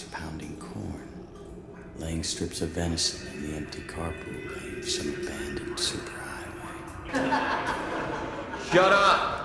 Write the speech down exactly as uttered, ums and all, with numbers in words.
pounding corn, laying strips of venison in the empty carpool lane of some abandoned superhighway. Shut up!